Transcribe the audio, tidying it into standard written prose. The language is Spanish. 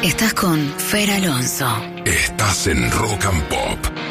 Estás con Fer Alonso. Estás en Rock and Pop.